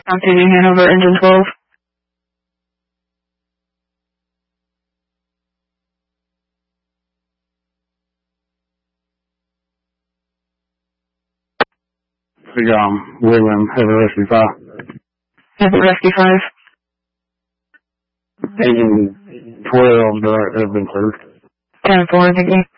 County, Hanover, engine 12. William, Heavy Rescue 5. Heavy Rescue 5. Engine 12, direct, has been cleared. 10-4, thank you.